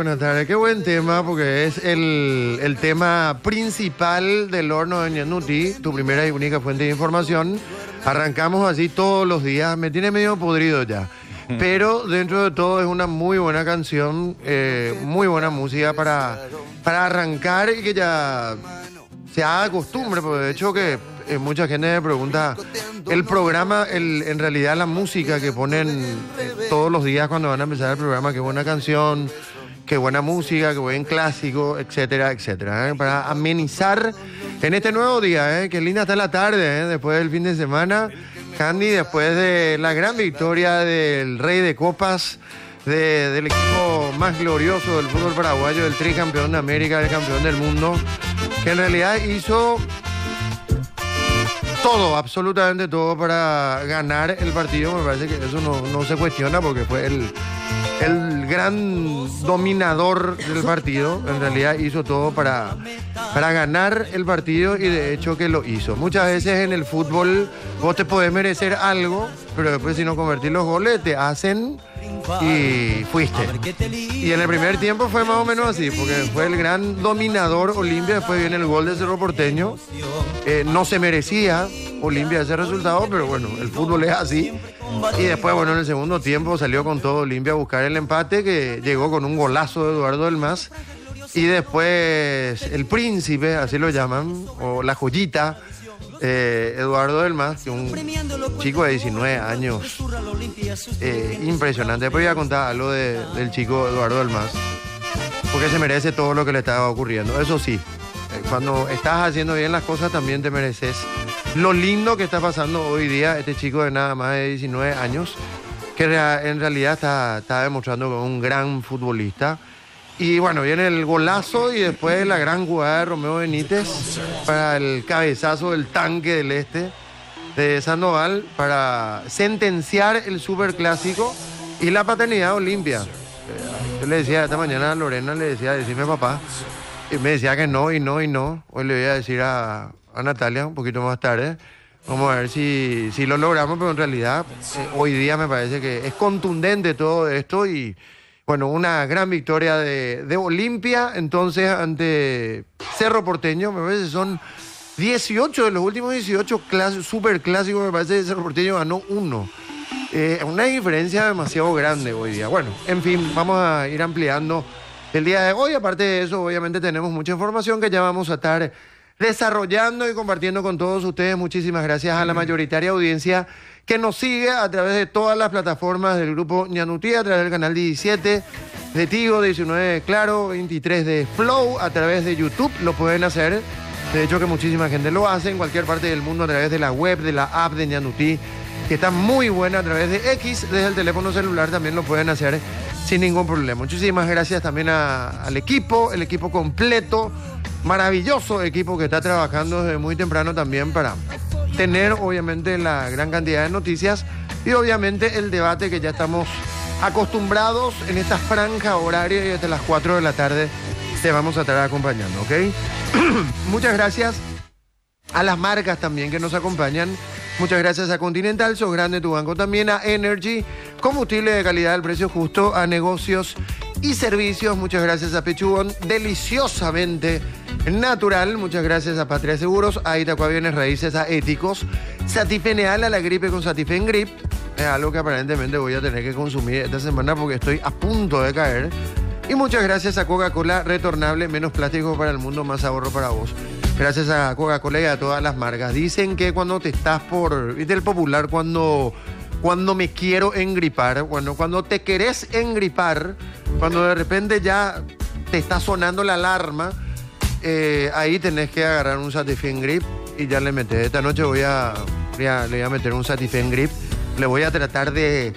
buenas tardes. Qué buen tema, porque es el tema principal del horno de Ñanuti, tu primera y única fuente de información. Arrancamos así todos los días. Me tiene medio podrido ya. Pero dentro de todo es una muy buena canción, muy buena música para arrancar y que ya se haga costumbre, porque de hecho que mucha gente me pregunta, el programa, en realidad la música que ponen todos los días cuando van a empezar el programa, qué buena canción, qué buena música, qué buen clásico, etcétera, etcétera, para amenizar en este nuevo día, qué linda está la tarde, después del fin de semana. Candy, después de la gran victoria del Rey de Copas, del equipo más glorioso del fútbol paraguayo, del tricampeón de América, el campeón del mundo, que en realidad hizo todo, absolutamente todo para ganar el partido. Me parece que eso no se cuestiona, porque fue el gran dominador del partido. En realidad hizo todo para ganar el partido, y de hecho que lo hizo. Muchas veces en el fútbol vos te podés merecer algo, pero después si no convertís los goles te hacen y fuiste. Y en el primer tiempo fue más o menos así, porque fue el gran dominador Olimpia. Después viene el gol de Cerro Porteño. No se merecía Olimpia ese resultado, pero bueno, el fútbol es así. Y después, bueno, en el segundo tiempo salió con todo Olimpia a buscar el empate, que llegó con un golazo de Eduardo del Mas. Y después el príncipe, así lo llaman, o la joyita, Eduardo del Mas, que es un chico de 19 años, impresionante. Después voy a contar algo del chico Eduardo del Mas, porque se merece todo lo que le estaba ocurriendo. Eso sí, cuando estás haciendo bien las cosas también te mereces lo lindo que está pasando hoy día este chico de nada más de 19 años, que en realidad está demostrando que es un gran futbolista. Y bueno, viene el golazo y después la gran jugada de Romeo Benítez para el cabezazo del tanque del este de Sandoval para sentenciar el superclásico y la paternidad Olimpia. Yo le decía esta mañana a Lorena, le decía, decime papá, y me decía que no, y no, y no. Hoy le voy a decir a Natalia un poquito más tarde. Vamos a ver si lo logramos, pero en realidad hoy día me parece que es contundente todo esto. Y bueno, una gran victoria de Olimpia entonces ante Cerro Porteño. Me parece que son 18 de los últimos 18 superclásicos. Me parece que Cerro Porteño ganó uno. Una diferencia demasiado grande hoy día. Bueno, en fin, vamos a ir ampliando el día de hoy. Aparte de eso, obviamente tenemos mucha información que ya vamos a estar desarrollando y compartiendo con todos ustedes. Muchísimas gracias a la mayoritaria audiencia que nos sigue a través de todas las plataformas del grupo Ñanutí, a través del canal 17 de Tigo, 19 de Claro, 23 de Flow, a través de YouTube lo pueden hacer. De hecho que muchísima gente lo hace en cualquier parte del mundo a través de la web, de la app de Ñanutí, que está muy buena, a través de X, desde el teléfono celular también lo pueden hacer sin ningún problema. Muchísimas gracias también al equipo, el equipo completo, maravilloso equipo que está trabajando desde muy temprano también para tener obviamente la gran cantidad de noticias y obviamente el debate que ya estamos acostumbrados en esta franja horaria, y desde las 4 de la tarde te vamos a estar acompañando, ¿ok? Muchas gracias a las marcas también que nos acompañan. Muchas gracias a Continental, Sos Grande Tu Banco, también a Energy, combustible de calidad al precio justo, a negocios y servicios. Muchas gracias a Pechugón, deliciosamente natural. Muchas gracias a Patria Seguros, a Itaqua Bienes Raíces, a Éticos, Satifeneal, a la gripe con Satifen Grip. Es algo que aparentemente voy a tener que consumir esta semana porque estoy a punto de caer. Y muchas gracias a Coca-Cola, retornable, menos plástico para el mundo, más ahorro para vos. Gracias a Coca-Cola y a todas las marcas. Dicen que cuando te estás ¿viste el popular? Cuando me quiero engripar, bueno, cuando te querés engripar, cuando de repente ya te está sonando la alarma, ahí tenés que agarrar un Satifen Grip y ya le metés. Esta noche le voy a meter un Satifen Grip. Le voy a tratar de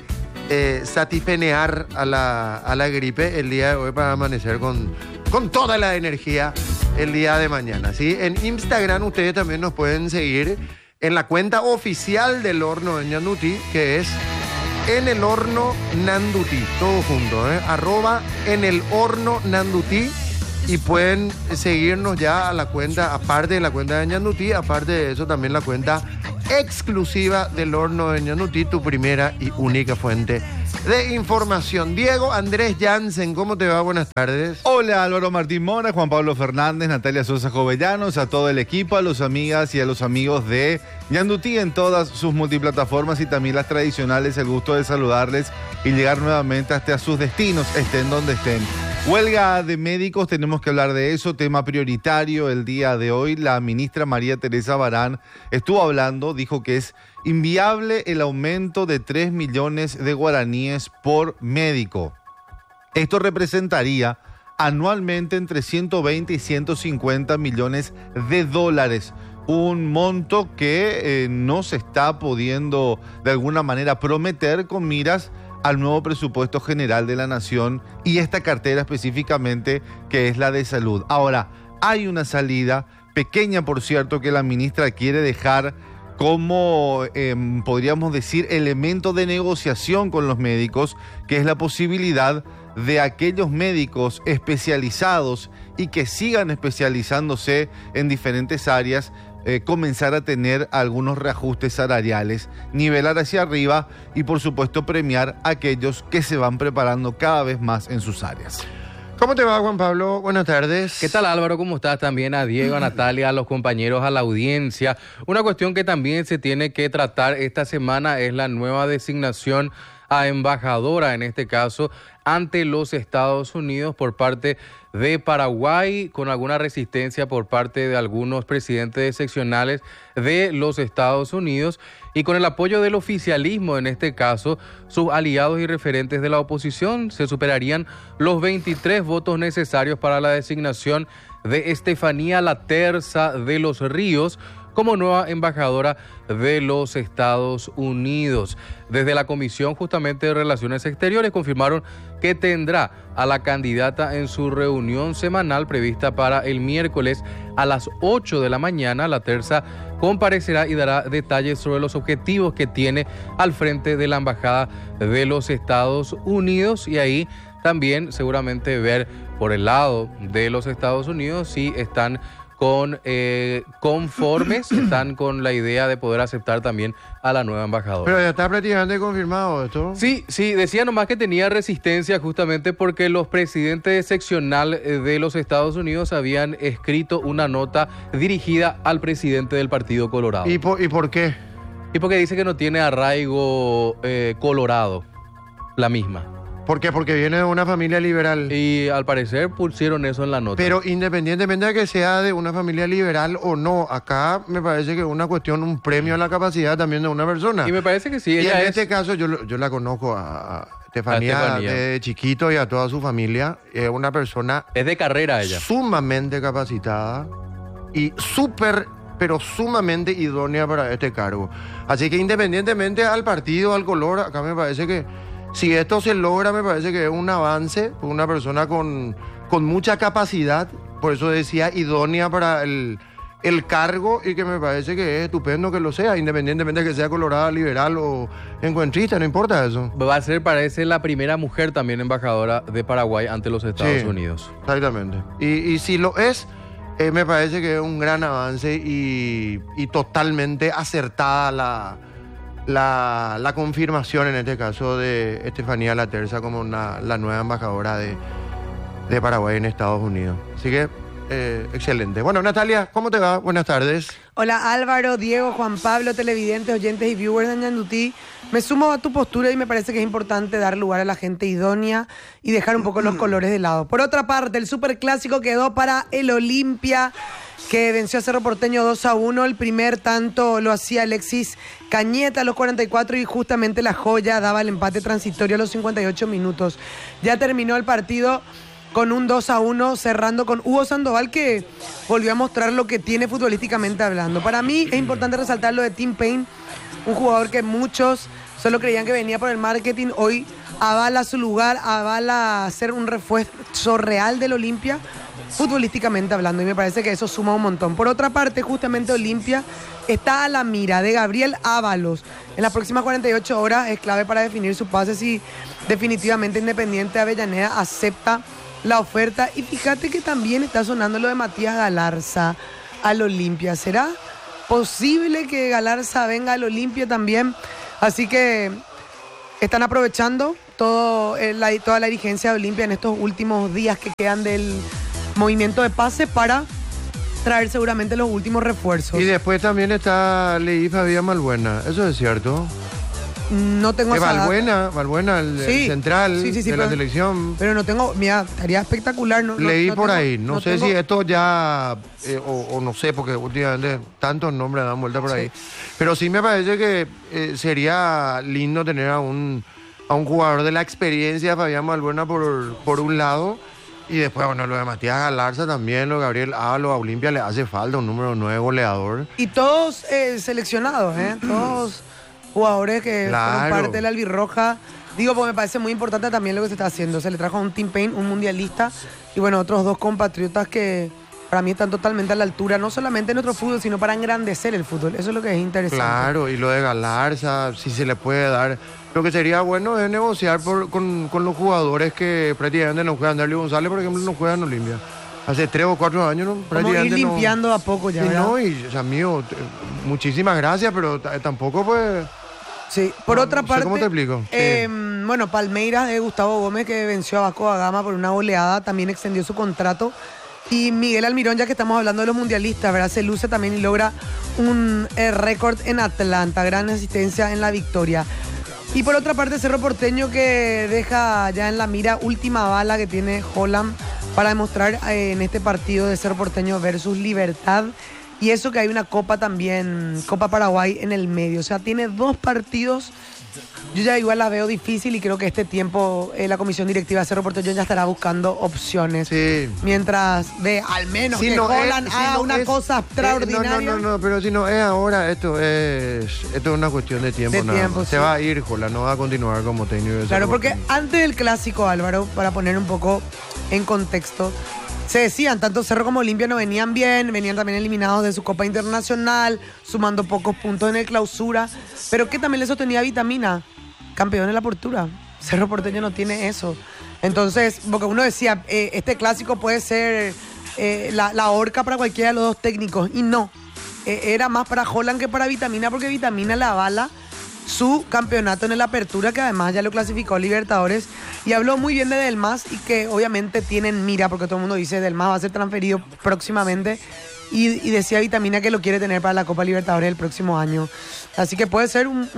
satifenear a la gripe el día de hoy para amanecer con toda la energía el día de mañana, ¿sí? En Instagram ustedes también nos pueden seguir en la cuenta oficial del horno de Ñanutí, que es En el Horno Nandutí, todo junto, @En el Horno Nandutí, y pueden seguirnos ya a la cuenta, aparte de la cuenta de Ñanutí, aparte de eso también la cuenta exclusiva del horno de Ñanutí, tu primera y única fuente de información. Diego Andrés Jansen, ¿cómo te va? Buenas tardes. Hola, Álvaro Martín Mora, Juan Pablo Fernández, Natalia Sosa Jovellanos, a todo el equipo, a los amigas y a los amigos de Ñandutí en todas sus multiplataformas y también las tradicionales. El gusto de saludarles y llegar nuevamente hasta sus destinos, estén donde estén. Huelga de médicos, tenemos que hablar de eso, tema prioritario el día de hoy. La ministra María Teresa Barán estuvo hablando, dijo que es inviable el aumento de 3 millones de guaraníes por médico. Esto representaría anualmente entre 120 y 150 millones de dólares. Un monto que no se está pudiendo de alguna manera prometer con miras al nuevo presupuesto general de la Nación y esta cartera específicamente que es la de salud. Ahora, hay una salida, pequeña por cierto, que la ministra quiere dejar como, podríamos decir, elemento de negociación con los médicos, que es la posibilidad de aquellos médicos especializados y que sigan especializándose en diferentes áreas, comenzar a tener algunos reajustes salariales, nivelar hacia arriba y por supuesto premiar a aquellos que se van preparando cada vez más en sus áreas. ¿Cómo te va, Juan Pablo? Buenas tardes. ¿Qué tal, Álvaro? ¿Cómo estás? También a Diego, a Natalia, a los compañeros, a la audiencia. Una cuestión que también se tiene que tratar esta semana es la nueva designación a embajadora, en este caso, ante los Estados Unidos por parte de Paraguay, con alguna resistencia por parte de algunos presidentes seccionales de los Estados Unidos y con el apoyo del oficialismo, en este caso, sus aliados y referentes de la oposición, se superarían los 23 votos necesarios para la designación de Estefanía Laterza de los Ríos como nueva embajadora de los Estados Unidos. Desde la Comisión justamente de Relaciones Exteriores confirmaron que tendrá a la candidata en su reunión semanal prevista para el miércoles a las 8 de la mañana. Laterza comparecerá y dará detalles sobre los objetivos que tiene al frente de la Embajada de los Estados Unidos y ahí también seguramente ver por el lado de los Estados Unidos si están conformes, están con la idea de poder aceptar también a la nueva embajadora. Pero ya está prácticamente confirmado esto. Sí, decía nomás que tenía resistencia justamente porque los presidentes seccional de los Estados Unidos habían escrito una nota dirigida al presidente del Partido Colorado. ¿Y por qué? Y porque dice que no tiene arraigo colorado, la misma. ¿Por qué? Porque viene de una familia liberal. Y al parecer pusieron eso en la nota. Pero independientemente de que sea de una familia liberal o no, acá me parece que es una cuestión, un premio a la capacidad también de una persona. Y me parece que sí. Y en este caso yo la conozco a Estefanía de chiquito y a toda su familia. Es una persona... Es de carrera ella. Sumamente capacitada y pero sumamente idónea para este cargo. Así que independientemente al partido, al color, acá me parece que... Si esto se logra, me parece que es un avance, una persona con mucha capacidad, por eso decía idónea para el cargo y que me parece que es estupendo que lo sea, independientemente de que sea colorada, liberal o encuentrista, no importa eso. Va a ser, parece, la primera mujer también embajadora de Paraguay ante los Estados Unidos. Exactamente. Y si lo es, me parece que es un gran avance y totalmente acertada la confirmación en este caso de Estefanía Laterza como la nueva embajadora de Paraguay en Estados Unidos. Así que, excelente. Bueno, Natalia, ¿cómo te va? Buenas tardes. Hola Álvaro, Diego, Juan Pablo, televidentes, oyentes y viewers de Ñandutí. Me sumo a tu postura y me parece que es importante dar lugar a la gente idónea y dejar un poco los colores de lado. Por otra parte, el superclásico quedó para el Olimpia, que venció a Cerro Porteño 2-1. El primer tanto lo hacía Alexis Cañete a los 44 y justamente la joya daba el empate transitorio a los 58 minutos. Ya terminó el partido con un 2-1, cerrando con Hugo Sandoval, que volvió a mostrar lo que tiene futbolísticamente hablando. Para mí es importante resaltar lo de Tim Payne, un jugador que muchos solo creían que venía por el marketing. Hoy avala su lugar, avala ser un refuerzo real del Olimpia, futbolísticamente hablando, y me parece que eso suma un montón. Por otra parte, justamente Olimpia está a la mira de Gabriel Ábalos. En las próximas 48 horas es clave para definir su pase si definitivamente Independiente Avellaneda acepta la oferta. Y fíjate que también está sonando lo de Matías Galarza al Olimpia. ¿Será posible que Galarza venga al Olimpia también? Así que están aprovechando toda la dirigencia de Olimpia en estos últimos días que quedan del movimiento de pase para traer seguramente los últimos refuerzos. Y después también leí Fabián Balbuena, eso es cierto. No tengo esa data. Balbuena, el central de la selección. Pero no tengo, mira, estaría espectacular. Leí por ahí, no sé si esto ya, o no sé, porque últimamente tantos nombres dan vuelta por ahí. Pero sí me parece que sería lindo tener a un jugador de la experiencia de Fabián Balbuena por un lado. Y después, bueno, lo de Matías Galarza también, lo de Gabriel Ábalos, a Olimpia le hace falta un número 9 goleador. Y todos seleccionados, todos jugadores que fueron parte de la albirroja. Digo, porque me parece muy importante también lo que se está haciendo. Se le trajo a un Tim Payne, un mundialista, y bueno, otros dos compatriotas que para mí están totalmente a la altura, no solamente en nuestro fútbol, sino para engrandecer el fútbol. Eso es lo que es interesante. Claro, y lo de Galarza, si se le puede dar. Lo que sería bueno es negociar con los jugadores que prácticamente no juegan. Darly González, por ejemplo, no juega en Olimpia. Hace 3 o 4 años, ¿no? Prácticamente como ir limpiando a poco ya, ¿verdad? No, y, o sea, mío, muchísimas gracias, pero tampoco, pues... Sí, por otra parte... ¿Cómo te explico? Bueno, Palmeiras de Gustavo Gómez, que venció a Vasco da Gama por una goleada, también extendió su contrato. Y Miguel Almirón, ya que estamos hablando de los mundialistas, ¿verdad? Se luce también y logra un récord en Atlanta, gran asistencia en la victoria. Y por otra parte, Cerro Porteño, que deja ya en la mira última bala que tiene Holland para demostrar en este partido de Cerro Porteño versus Libertad. Y eso que hay una copa también, Copa Paraguay en el medio. O sea, tiene 2 partidos. Yo ya igual la veo difícil y creo que este tiempo la comisión directiva de Cerro Porteño ya estará buscando opciones. Sí. Mientras ve al menos que Holland haga una cosa extraordinaria. No, pero si no es ahora, esto es una cuestión de tiempo. Sí. Se va a ir Holland, no va a continuar como técnico de Claro, porque antes del clásico, Álvaro, para poner un poco en contexto, se decían, tanto Cerro como Olimpia no venían bien, venían también eliminados de su Copa Internacional, sumando pocos puntos en el clausura, pero que también le sostenía Vitamina, campeón en la apertura. Cerro Porteño no tiene eso. Entonces, porque uno decía, este clásico puede ser la horca para cualquiera de los dos técnicos, y no. Era más para Holland que para Vitamina, porque Vitamina la avala su campeonato en la apertura, que además ya lo clasificó Libertadores, y habló muy bien de Delmas y que obviamente tienen mira, porque todo el mundo dice Delmas va a ser transferido próximamente, y decía Vitamina que lo quiere tener para la Copa Libertadores el próximo año. Así que puede ser un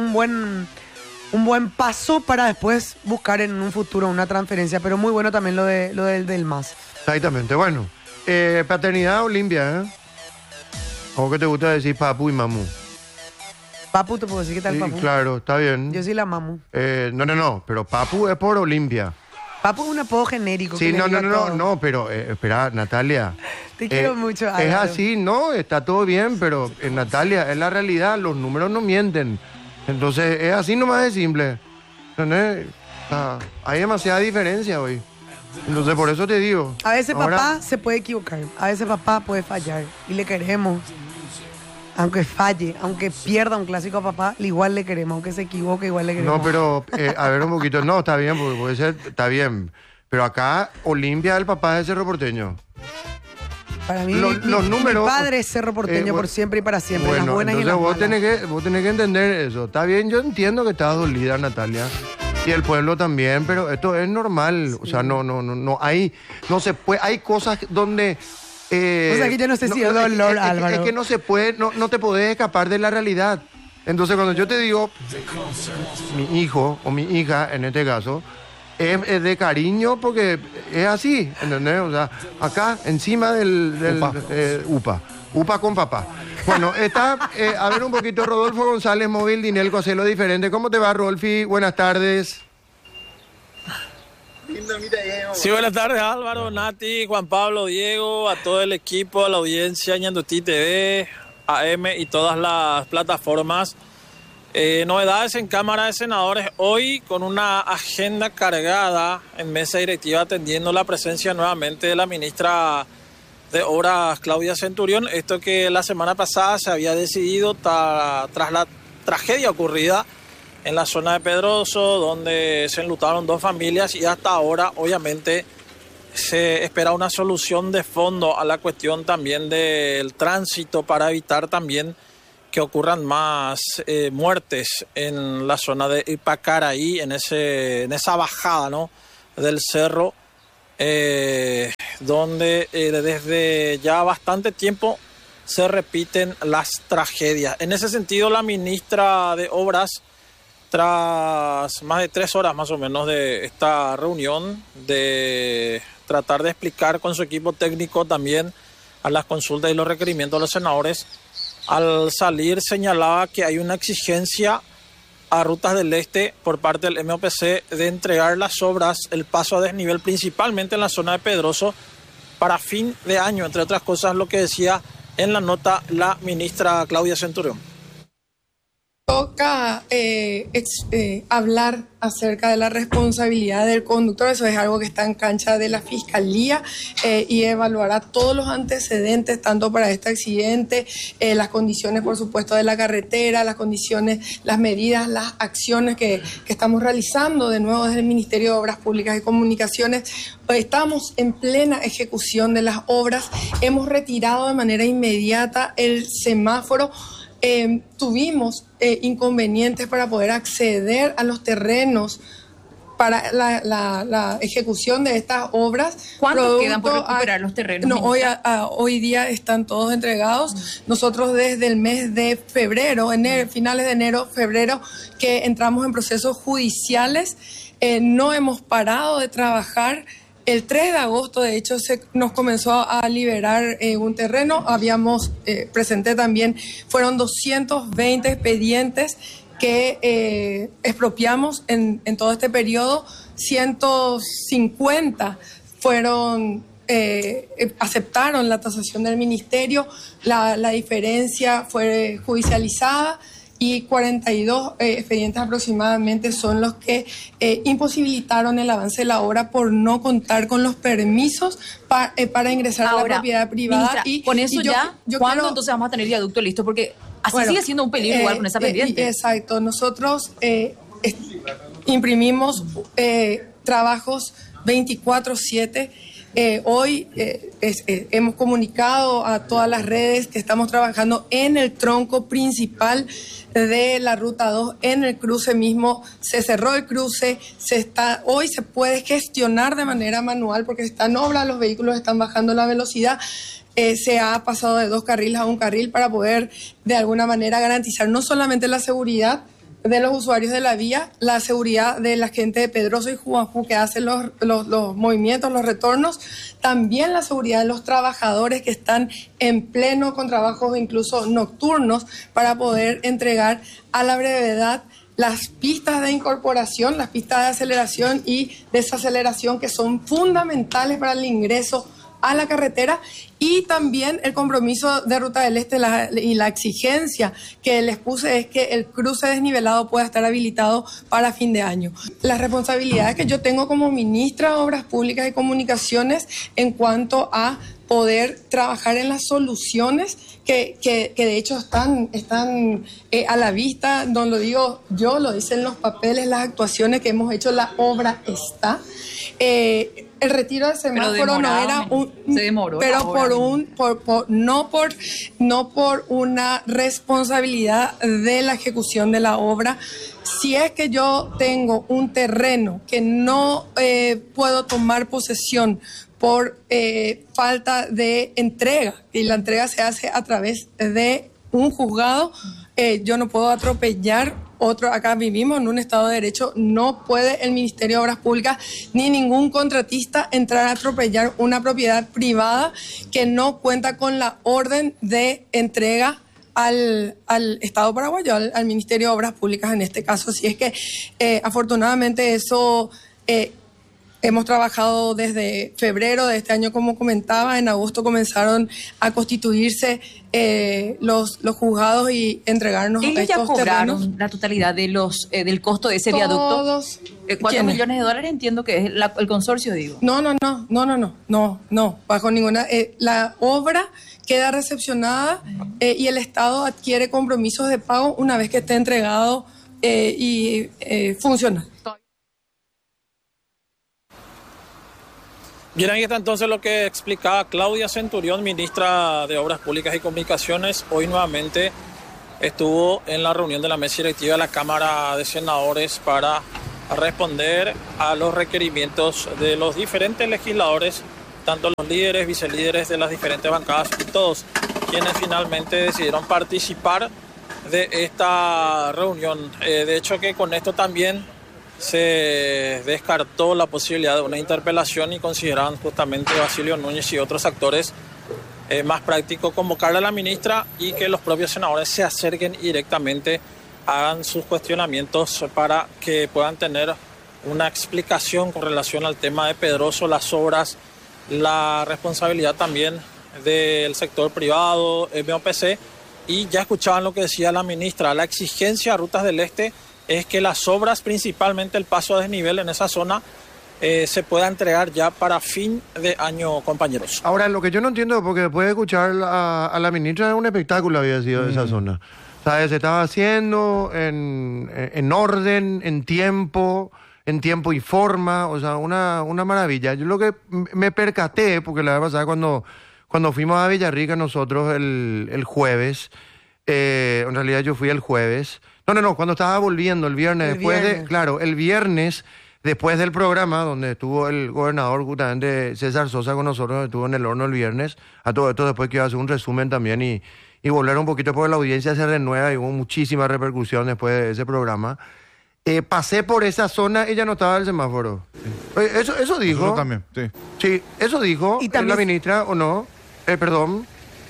buen paso para después buscar en un futuro una transferencia, pero muy bueno también lo del Delmas. Exactamente, bueno. Paternidad Olimpia, ¿eh? ¿O qué te gusta decir papu y mamú? Papu, ¿te puedo decir qué tal, Papu? Claro, está bien. Yo sí la mamo. No, pero Papu es por Olimpia. Papu es un apodo genérico. Sí, no, pero espera, Natalia. Te quiero mucho, Álvaro. Es así, no, está todo bien, pero Natalia, es la realidad, los números no mienten. Entonces, es así nomás de simple. ¿Entendés? Hay demasiada diferencia hoy. Entonces, por eso te digo. A veces papá se puede equivocar, a veces papá puede fallar, y le queremos. Aunque falle, aunque pierda un clásico a papá, igual le queremos. Aunque se equivoque, igual le queremos. No, pero, a ver un poquito. No, está bien, porque puede ser, está bien. Pero acá, Olimpia, el papá de Cerro Porteño. Para mí, los números, mi padre es Cerro Porteño por siempre y para siempre. Bueno, las buenas y las vos malas. vos tenés que entender eso. Está bien, yo entiendo que estás dolida, Natalia. Y el pueblo también, pero esto es normal. Sí. O sea, no se puede. Hay cosas donde... o sea, que yo no sé si es dolor, Álvaro. Es que no se puede, no te podés escapar de la realidad. Entonces, cuando yo te digo, mi hijo o mi hija, en este caso, es de cariño porque es así, ¿entendés? O sea, acá, encima del UPA con papá. Bueno, está, a ver un poquito, Rodolfo González, Móvil Dinelco, Hacelo Diferente. ¿Cómo te va, Rolfi? Buenas tardes. Sí, buenas tardes, Álvaro, Nati, Juan Pablo, Diego, a todo el equipo, a la audiencia, Ñandutí TV, AM y todas las plataformas. Novedades en Cámara de Senadores hoy con una agenda cargada en mesa directiva atendiendo la presencia nuevamente de la ministra de Obras, Claudia Centurión. Esto que la semana pasada se había decidido tras la tragedia ocurrida en la zona de Pedroso, donde se enlutaron 2 familias, y hasta ahora obviamente se espera una solución de fondo a la cuestión también del tránsito para evitar también que ocurran más muertes en la zona de Ipacaraí, en esa bajada, ¿no?, del cerro, donde desde ya bastante tiempo se repiten las tragedias. En ese sentido, la ministra de Obras, tras más de 3 horas más o menos de esta reunión, de tratar de explicar con su equipo técnico también a las consultas y los requerimientos de los senadores, al salir señalaba que hay una exigencia a Rutas del Este por parte del MOPC de entregar las obras, el paso a desnivel, principalmente en la zona de Pedroso, para fin de año, entre otras cosas lo que decía en la nota la ministra Claudia Centurión. Toca hablar acerca de la responsabilidad del conductor. Eso es algo que está en cancha de la Fiscalía y evaluará todos los antecedentes, tanto para este accidente, las condiciones, por supuesto, de la carretera, las condiciones, las medidas, las acciones que estamos realizando de nuevo desde el Ministerio de Obras Públicas y Comunicaciones. Estamos en plena ejecución de las obras. Hemos retirado de manera inmediata el semáforo. Tuvimos inconvenientes para poder acceder a los terrenos para la ejecución de estas obras. ¿Cuántos quedan por recuperar los terrenos? No, hoy día están todos entregados. Nosotros desde el mes de febrero, finales de enero, febrero, que entramos en procesos judiciales, no hemos parado de trabajar. El 3 de agosto, de hecho, nos comenzó a liberar un terreno. Presenté también, fueron 220 expedientes que expropiamos en todo este periodo. 150 aceptaron la tasación del ministerio. La diferencia fue judicializada. Y 42 expedientes aproximadamente son los que imposibilitaron el avance de la obra por no contar con los permisos para ingresar a la propiedad privada. Ministra, con eso ¿cuándo entonces vamos a tener viaducto listo? Porque así sigue siendo un peligro igual con esa pendiente. Exacto, nosotros imprimimos trabajos 24/7. Hoy hemos comunicado a todas las redes que estamos trabajando en el tronco principal de la Ruta 2, en el cruce mismo. Se cerró el cruce, hoy se puede gestionar de manera manual porque está en obra, los vehículos están bajando la velocidad. Se ha pasado de 2 carriles a 1 carril para poder de alguna manera garantizar no solamente la seguridad de los usuarios de la vía, la seguridad de la gente de Pedroso y Juanjú que hacen los movimientos, los retornos, también la seguridad de los trabajadores que están en pleno con trabajos incluso nocturnos para poder entregar a la brevedad las pistas de incorporación, las pistas de aceleración y desaceleración que son fundamentales para el ingreso a la carretera, y también el compromiso de Ruta del Este y la exigencia que les puse es que el cruce desnivelado pueda estar habilitado para fin de año. Las responsabilidades que yo tengo como ministra de Obras Públicas y Comunicaciones en cuanto a poder trabajar en las soluciones que de hecho están a la vista, no lo digo yo, lo dicen los papeles, las actuaciones que hemos hecho, la obra está. El retiro del semáforo no era se demoró, pero no por una responsabilidad de la ejecución de la obra. Si es que yo tengo un terreno que no puedo tomar posesión por falta de entrega, y la entrega se hace a través de un juzgado, yo no puedo atropellar acá vivimos en un Estado de Derecho, no puede el Ministerio de Obras Públicas ni ningún contratista entrar a atropellar una propiedad privada que no cuenta con la orden de entrega al Estado paraguayo, al Ministerio de Obras Públicas en este caso. Así es que afortunadamente eso hemos trabajado desde febrero de este año, como comentaba. En agosto comenzaron a constituirse los juzgados y entregarnos estos terrenos. ¿Ellos ya cobraron la totalidad de del costo de ese viaducto? 4 millones de dólares entiendo que es el consorcio, digo. No, bajo ninguna. La obra queda recepcionada y el Estado adquiere compromisos de pago una vez que esté entregado y funcional. Bien, ahí está entonces lo que explicaba Claudia Centurión, ministra de Obras Públicas y Comunicaciones, hoy nuevamente estuvo en la reunión de la mesa directiva de la Cámara de Senadores para responder a los requerimientos de los diferentes legisladores, tanto los líderes, vicelíderes de las diferentes bancadas y todos quienes finalmente decidieron participar de esta reunión. De hecho que con esto también se descartó la posibilidad de una interpelación y consideraban justamente Basilio Núñez y otros actores más práctico convocarle a la ministra y que los propios senadores se acerquen directamente, hagan sus cuestionamientos para que puedan tener una explicación con relación al tema de Pedroso, las obras, la responsabilidad también del sector privado, MOPC, y ya escuchaban lo que decía la ministra, la exigencia a Rutas del Este es que las obras, principalmente el paso a desnivel en esa zona, se pueda entregar ya para fin de año, compañeros. Ahora, lo que yo no entiendo, porque después de escuchar a la ministra, un espectáculo había sido esa zona. ¿Sabes? Se estaba haciendo en orden, en tiempo y forma, o sea, una maravilla. Yo lo que me percaté, porque la vez pasada cuando fuimos a Villarrica nosotros el jueves, en realidad yo fui el jueves, cuando estaba volviendo el viernes, el viernes, después del programa, donde estuvo el gobernador, justamente César Sosa con nosotros, estuvo en el horno el viernes, a todo esto después que iba a hacer un resumen también y volver un poquito porque la audiencia se renueva y hubo muchísima repercusión después de ese programa. Pasé por esa zona y ya no estaba el semáforo. Oye, eso dijo. Eso también, sí. Sí, eso dijo ¿Y también la ministra, ¿o no? Perdón.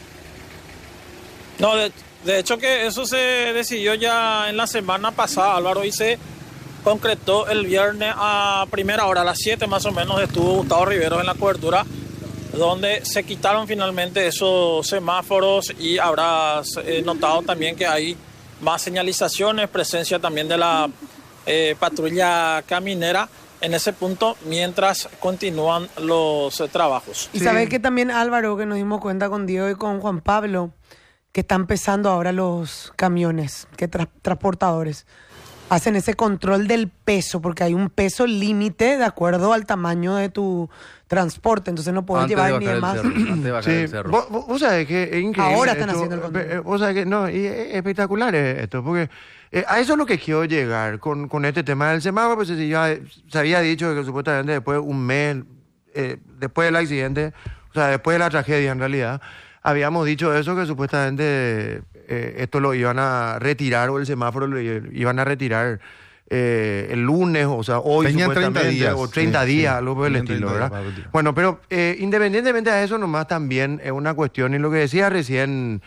No, de hecho que eso se decidió ya en la semana pasada, Álvaro, y se concretó el viernes a primera hora, a las 7 más o menos, estuvo Gustavo Riveros en la cobertura, donde se quitaron finalmente esos semáforos y habrás notado también que hay más señalizaciones, presencia también de la patrulla caminera en ese punto mientras continúan los trabajos. Y sabes que también, Álvaro, que nos dimos cuenta con Diego y con Juan Pablo, que están empezando ahora los camiones, que transportadores hacen ese control del peso, porque hay un peso límite de acuerdo al tamaño de tu transporte, entonces no puedes llevar ni de más. Antes de bajar el cerro. Vos sabés que es increíble. Ahora están haciendo el control. Vos sabés que no, y es espectacular esto, porque a eso es lo que quiero llegar con este tema del semáforo, pues se había dicho que supuestamente después de un mes, después del accidente, o sea, después de la tragedia en realidad, habíamos dicho eso, que supuestamente esto lo iban a retirar, o el semáforo lo iban a retirar el lunes, o sea, hoy Tenían supuestamente, 30 días, o 30 días, algo por el Tenían estilo, 30 ¿verdad? días. Bueno, pero independientemente de eso, nomás también es una cuestión, y lo que decía recién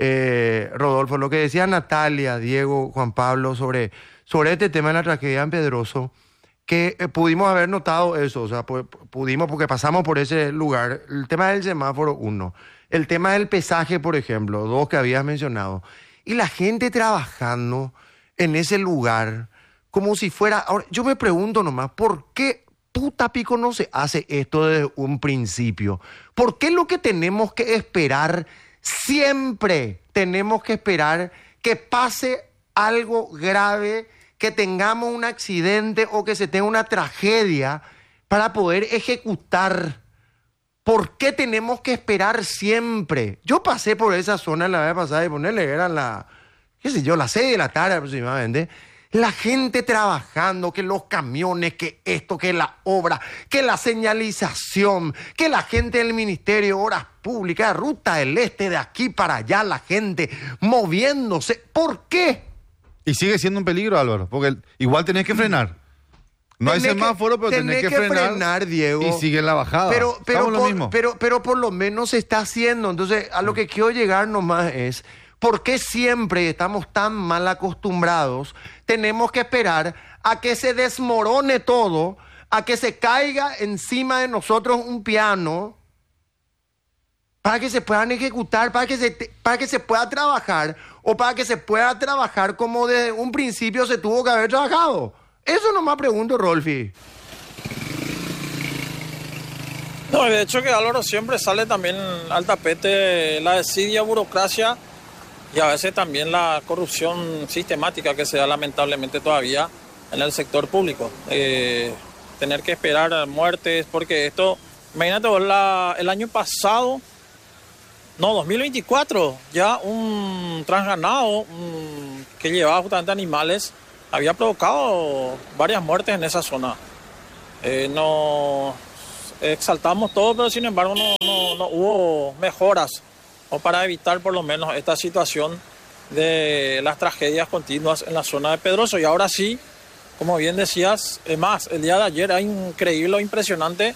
Rodolfo, lo que decía Natalia, Diego, Juan Pablo, sobre este tema de la tragedia en Pedroso, que pudimos haber notado eso, o sea, pudimos porque pasamos por ese lugar. El tema del semáforo, 1. El tema del pesaje, por ejemplo, 2 que habías mencionado. Y la gente trabajando en ese lugar como si fuera... Ahora, yo me pregunto nomás, ¿por qué puta pico no se hace esto desde un principio? ¿Por qué lo que tenemos que esperar, siempre tenemos que esperar que pase algo grave, que tengamos un accidente o que se tenga una tragedia para poder ejecutar? ¿Por qué tenemos que esperar siempre? Yo pasé por esa zona la vez pasada y ponerle, eran las 6 de la tarde aproximadamente. La gente trabajando, que los camiones, que esto, que la obra, que la señalización, que la gente del Ministerio de Obras Públicas, Ruta del Este, de aquí para allá, la gente moviéndose. ¿Por qué? Y sigue siendo un peligro, Álvaro, porque igual tenés que frenar. No hay semáforo, pero tenés que frenar, Diego. Y sigue la bajada. Pero lo mismo. Pero por lo menos se está haciendo. Entonces, a lo que quiero llegar nomás es, ¿por qué siempre estamos tan mal acostumbrados? Tenemos que esperar a que se desmorone todo, a que se caiga encima de nosotros un piano, para que se puedan ejecutar, para que se pueda trabajar, o para que se pueda trabajar como desde un principio se tuvo que haber trabajado. Eso nomás pregunto, Rolfi. No, de hecho que Álvaro siempre sale también al tapete la desidia, burocracia y a veces también la corrupción sistemática que se da lamentablemente todavía en el sector público. Tener que esperar muertes, porque esto, imagínate vos, el año pasado No, 2024, ya un transganado que llevaba justamente animales había provocado varias muertes en esa zona. Nos exaltamos todo, pero sin embargo no hubo mejoras o para evitar por lo menos esta situación de las tragedias continuas en la zona de Pedroso. Y ahora sí, como bien decías, más, el día de ayer era increíble o impresionante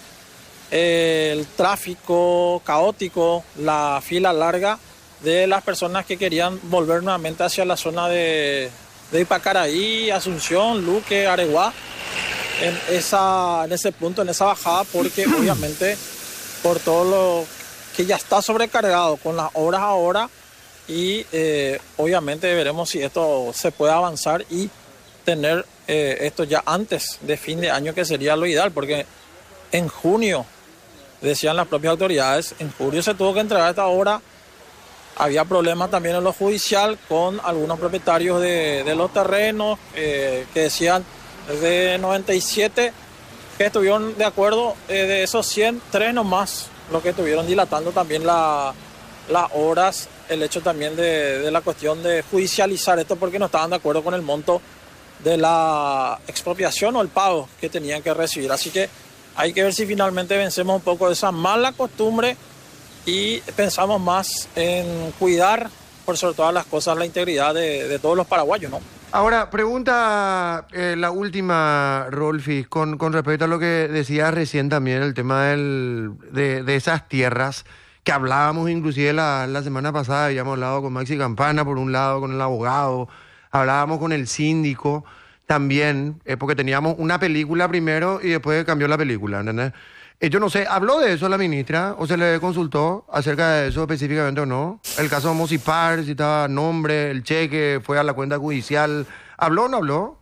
el tráfico caótico, la fila larga de las personas que querían volver nuevamente hacia la zona de Ipacaraí, Asunción, Luque, Areguá, en ese punto, en esa bajada, porque obviamente por todo lo que ya está sobrecargado con las obras ahora y obviamente veremos si esto se puede avanzar y tener esto ya antes de fin de año, que sería lo ideal, porque en junio, decían las propias autoridades, en julio se tuvo que entregar esta obra. Había problemas también en lo judicial con algunos propietarios de los terrenos que decían de 97 que estuvieron de acuerdo, de esos 100, 3 nomás los que estuvieron dilatando también las obras. El hecho también de la cuestión de judicializar esto porque no estaban de acuerdo con el monto de la expropiación o el pago que tenían que recibir. Así que hay que ver si finalmente vencemos un poco de esa mala costumbre y pensamos más en cuidar, por sobre todas las cosas, la integridad de todos los paraguayos, ¿no? Ahora, pregunta la última, Rolfi, con respecto a lo que decías recién también, el tema de esas tierras que hablábamos inclusive la semana pasada. Habíamos hablado con Maxi Campana, por un lado, con el abogado, hablábamos con el síndico también, porque teníamos una película primero y después cambió la película, ¿entendés? Yo no sé, ¿habló de eso la ministra o se le consultó acerca de eso específicamente o no? El caso de Mosipar, si estaba nombre, el cheque, fue a la cuenta judicial. ¿Habló o no habló?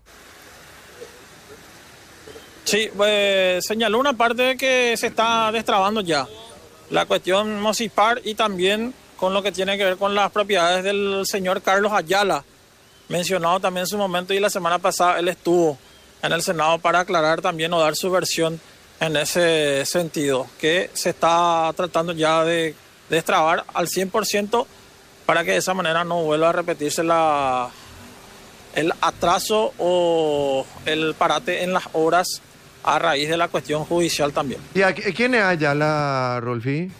Sí, pues señaló una parte que se está destrabando ya. La cuestión Mosipar y también con lo que tiene que ver con las propiedades del señor Carlos Ayala, mencionado también en su momento, y la semana pasada él estuvo en el Senado para aclarar también o dar su versión en ese sentido, que se está tratando ya de destrabar al 100% para que de esa manera no vuelva a repetirse el atraso o el parate en las obras a raíz de la cuestión judicial también. ¿Y quién es Ayala, Rolfi?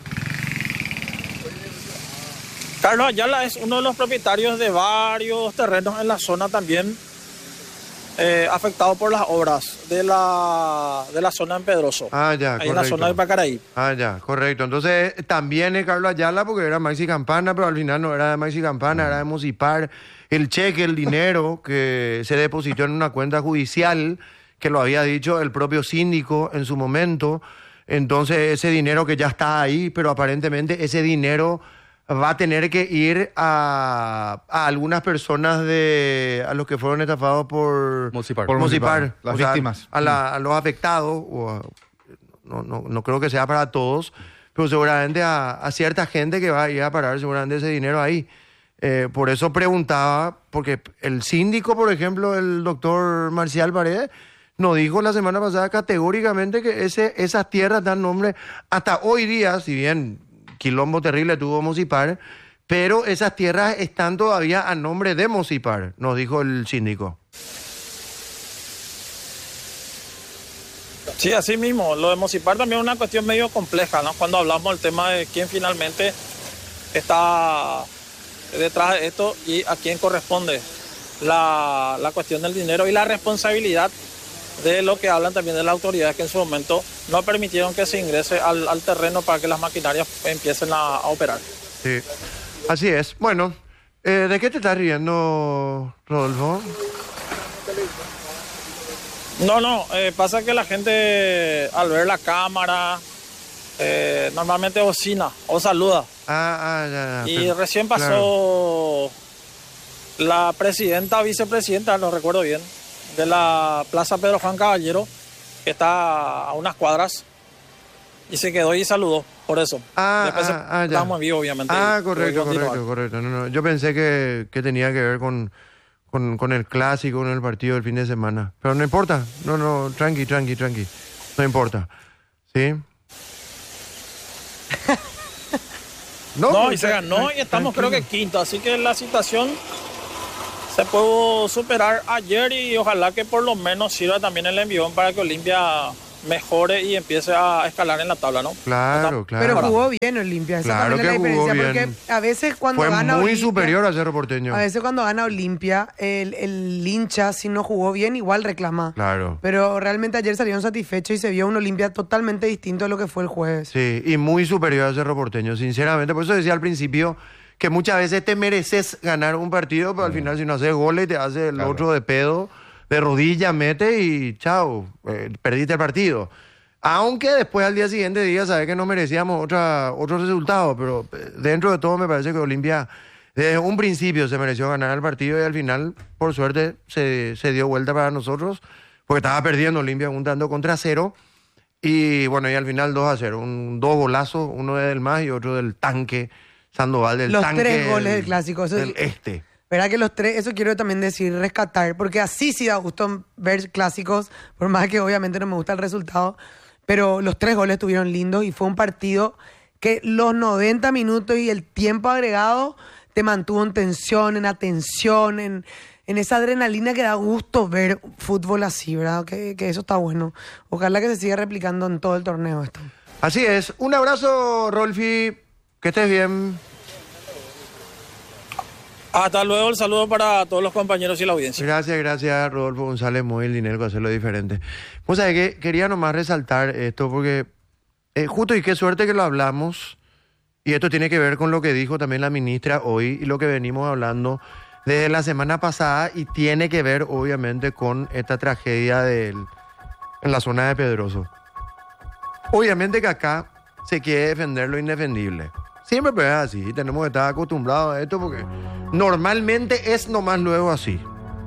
Carlos Ayala es uno de los propietarios de varios terrenos en la zona también afectado por las obras de la zona en Pedroso. Ah, ya, ahí correcto. en la zona de Pacaraí. Ah, ya, correcto. Entonces también es Carlos Ayala porque era Maxi Campana, pero al final no era de Maxi Campana, era de Mosipar. El cheque, el dinero que se depositó en una cuenta judicial, que lo había dicho el propio síndico en su momento. Entonces ese dinero que ya está ahí, pero aparentemente ese dinero va a tener que ir a algunas personas a los que fueron estafados por Mosipar. Por Mosipar, las O sea, víctimas. a los afectados, no creo que sea para todos, pero seguramente a cierta gente que va a ir a parar seguramente ese dinero ahí. Por eso preguntaba, porque el síndico, por ejemplo, el doctor Marcial Paredes, nos dijo la semana pasada categóricamente que esas tierras dan nombre hasta hoy día, si bien quilombo terrible tuvo Mosipar, pero esas tierras están todavía a nombre de Mosipar, nos dijo el síndico. Sí, así mismo. Lo de Mosipar también es una cuestión medio compleja, ¿no? Cuando hablamos del tema de quién finalmente está detrás de esto y a quién corresponde la cuestión del dinero y la responsabilidad de lo que hablan también de las autoridades que en su momento no permitieron que se ingrese al terreno para que las maquinarias empiecen a operar. Sí, así es. Bueno, ¿de qué te estás riendo, Rodolfo? No, pasa que la gente al ver la cámara normalmente bocina o saluda. Ya. Y Pero, recién pasó la presidenta o vicepresidenta, no recuerdo bien, de la Plaza Pedro Juan Caballero, que está a unas cuadras, y se quedó y saludó, por eso. Después ya. estamos en vivo, obviamente. Correcto. No. Yo pensé que tenía que ver con el clásico, con el partido del fin de semana. Pero no importa. No, tranqui. No importa. ¿Sí? No, y se ganó y estamos creo que quinto, así que la situación se pudo superar ayer y ojalá que por lo menos sirva también el envión para que Olimpia mejore y empiece a escalar en la tabla, ¿no? Claro, claro. Pero jugó bien Olimpia, esa Claro también es la que jugó diferencia, bien. porque a veces cuando Fue gana muy Olimpia, superior a Cerro Porteño. a veces cuando gana Olimpia, el hincha, si no jugó bien, igual reclama. Claro. Pero realmente ayer salieron satisfechos y se vio un Olimpia totalmente distinto de lo que fue el jueves. Sí, y muy superior a Cerro Porteño, sinceramente. Por eso decía al principio que muchas veces te mereces ganar un partido, pero al final si no haces goles te hace el otro de pedo, de rodilla, mete y chao, perdiste el partido. Aunque después al día siguiente sabes que no merecíamos otro resultado, pero dentro de todo me parece que Olimpia desde un principio se mereció ganar el partido y al final, por suerte, se dio vuelta para nosotros, porque estaba perdiendo Olimpia un tanto contra 0. Y bueno, y al final 2-0, dos golazos, uno del MAS y otro del tanque Sandoval, del Los tanque 3 goles del clásico. Eso, del este. ¿Verdad que los 3? Eso quiero también decir, rescatar, porque así sí da gusto ver clásicos, por más que obviamente no me gusta el resultado, pero los 3 goles estuvieron lindos y fue un partido que los 90 minutos y el tiempo agregado te mantuvo en tensión, en atención, en esa adrenalina que da gusto ver fútbol así, ¿verdad? Que eso está bueno. Ojalá que se siga replicando en todo el torneo esto. Así es. Un abrazo, Rolfi. Que estés bien. Hasta luego, el saludo para todos los compañeros y la audiencia. Gracias, Rodolfo González. Muy el dinero para hacerlo diferente. Pues sabés que quería nomás resaltar esto porque justo y qué suerte que lo hablamos. Y esto tiene que ver con lo que dijo también la ministra hoy y lo que venimos hablando desde la semana pasada y tiene que ver obviamente con esta tragedia en la zona de Pedroso. Obviamente que acá se quiere defender lo indefendible. Siempre pero es así y tenemos que estar acostumbrados a esto porque normalmente es nomás luego así.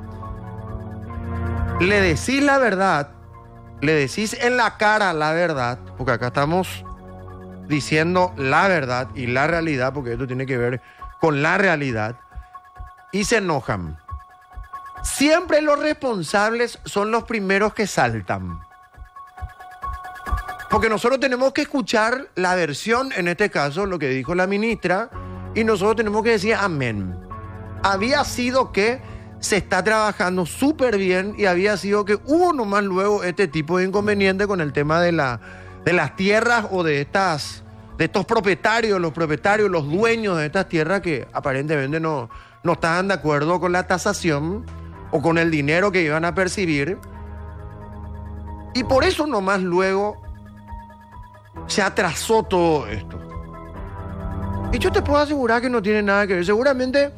Le decís la verdad, le decís en la cara la verdad, porque acá estamos diciendo la verdad y la realidad, porque esto tiene que ver con la realidad, y se enojan. Siempre los responsables son los primeros que saltan. Porque nosotros tenemos que escuchar la versión, en este caso, lo que dijo la ministra, y nosotros tenemos que decir amén. Había sido que se está trabajando súper bien y había sido que hubo nomás luego este tipo de inconveniente con el tema de las tierras o de estos propietarios, los dueños de estas tierras que aparentemente no estaban de acuerdo con la tasación o con el dinero que iban a percibir. Y por eso nomás luego se atrasó todo esto. Y yo te puedo asegurar que no tiene nada que ver. Seguramente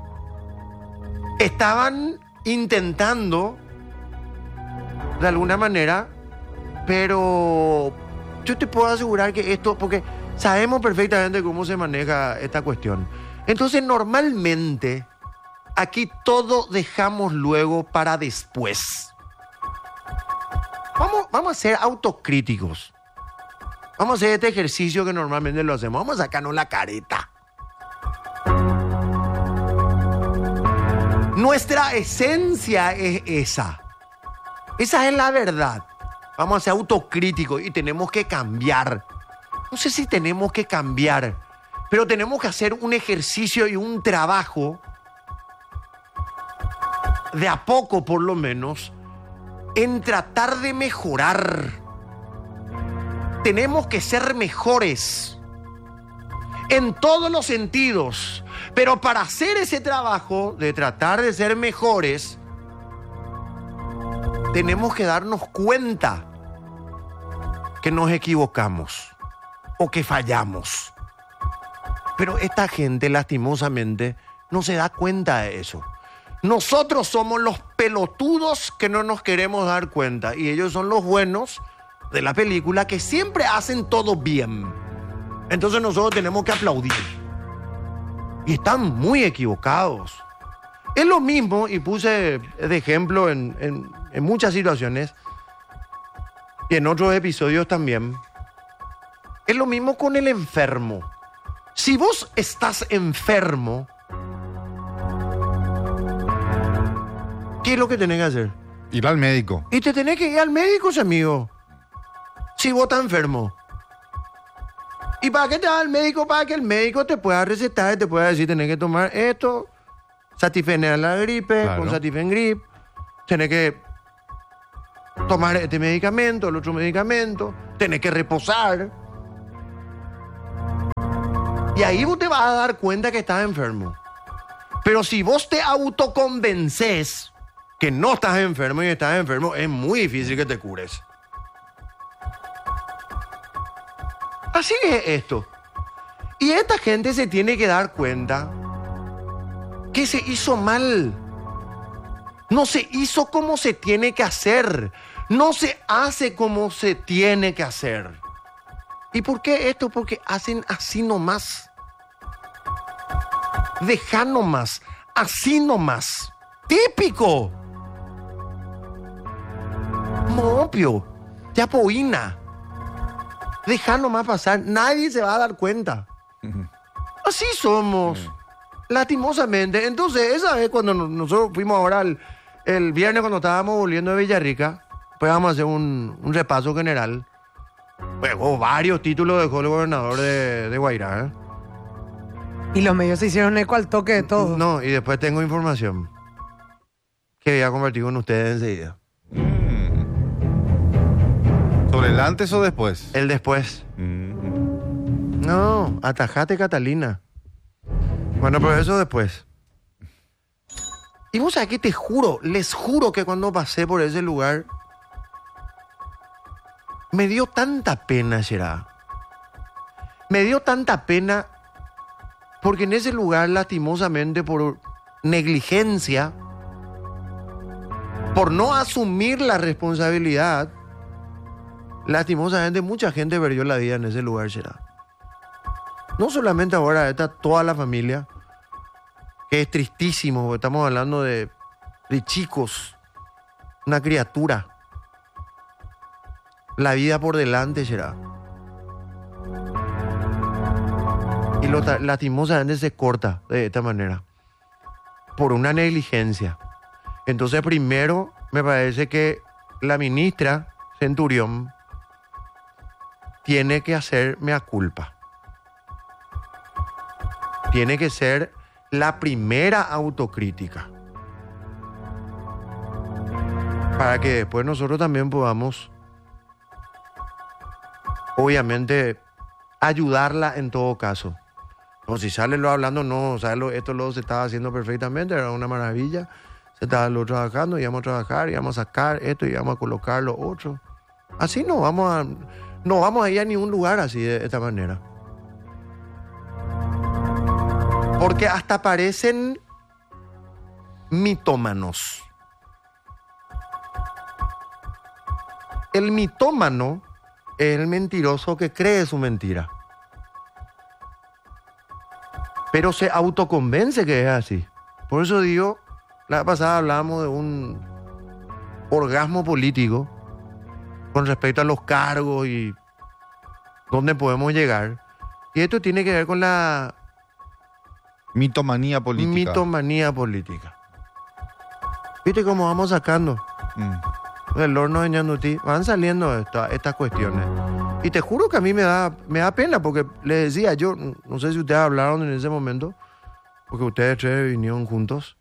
estaban intentando de alguna manera, pero yo te puedo asegurar que esto, porque sabemos perfectamente cómo se maneja esta cuestión. Entonces, normalmente, aquí todo dejamos luego para después. Vamos a ser autocríticos. Vamos a hacer este ejercicio que normalmente lo hacemos. Vamos a sacarnos la careta. Nuestra esencia es esa. Esa es la verdad. Vamos a ser autocríticos y tenemos que cambiar. No sé si tenemos que cambiar, pero tenemos que hacer un ejercicio y un trabajo de a poco, por lo menos, en tratar de mejorar. Tenemos que ser mejores en todos los sentidos, pero para hacer ese trabajo de tratar de ser mejores, tenemos que darnos cuenta que nos equivocamos o que fallamos. Pero esta gente, lastimosamente, no se da cuenta de eso. Nosotros somos los pelotudos que no nos queremos dar cuenta y ellos son los buenos de la película que siempre hacen todo bien. Entonces nosotros tenemos que aplaudir. Y están muy equivocados. Es lo mismo, y puse de ejemplo en muchas situaciones y en otros episodios también. Es lo mismo con el enfermo. Si vos estás enfermo, ¿qué es lo que tenés que hacer? Ir al médico. Y te tenés que ir al médico, amigo. Si vos estás enfermo. ¿Y para qué te va al médico? Para que el médico te pueda recetar y te pueda decir, tenés que tomar esto, Satifener la gripe, Claro. con Satifengrip, tenés que tomar este medicamento, el otro medicamento, tenés que reposar. Y ahí vos te vas a dar cuenta que estás enfermo. Pero si vos te autoconvences que no estás enfermo y estás enfermo, es muy difícil que te cures. Así es esto. Y esta gente se tiene que dar cuenta que se hizo mal. No se hizo como se tiene que hacer. No se hace como se tiene que hacer. ¿Y por qué esto? Porque hacen así nomás. Deja nomás. Así nomás. Típico. Mopio. Yapoína. Deja nomás pasar. Nadie se va a dar cuenta. Así somos. Lastimosamente. Entonces, esa vez cuando nosotros fuimos ahora el viernes cuando estábamos volviendo de Villarrica, pues vamos a hacer un repaso general. Pues, varios títulos dejó el gobernador de Guairá, ¿eh? Y los medios se hicieron eco al toque de todo. No, y después tengo información que voy a compartir con ustedes enseguida. ¿Sobre el antes o después? El después. No, atajate, Catalina. Bueno, pero eso después. Y vos sabés que te juro, les juro que cuando pasé por ese lugar, me dio tanta pena, Gerard. Me dio tanta pena porque en ese lugar, lastimosamente, por negligencia, por no asumir la responsabilidad, lastimosamente mucha gente perdió la vida en ese lugar, Gerard. No solamente ahora, está toda la familia, que es tristísimo, porque estamos hablando de chicos, una criatura. La vida por delante, Gerard. Y lastimosamente se corta de esta manera, por una negligencia. Entonces, primero, me parece que la ministra Centurión tiene que hacer mea culpa. Tiene que ser la primera autocrítica. Para que después nosotros también podamos, obviamente, ayudarla en todo caso. No, si sale lo hablando, no, o sea, esto lo se estaba haciendo perfectamente, era una maravilla. Se estaba lo trabajando, íbamos a trabajar, íbamos a sacar esto, íbamos a colocar lo otro. Así no vamos a ir a ningún lugar así de esta manera. Porque hasta parecen mitómanos. El mitómano es el mentiroso que cree su mentira. Pero se autoconvence que es así. Por eso digo, la vez pasada hablábamos de un orgasmo político con respecto a los cargos y dónde podemos llegar. Y esto tiene que ver con la Mitomanía política. mitomanía política. ¿Viste cómo vamos sacando? Del horno de Ñandutí van saliendo estas cuestiones. Y te juro que a mí me da pena, porque les decía, yo no sé si ustedes hablaron en ese momento, porque ustedes tres vinieron juntos.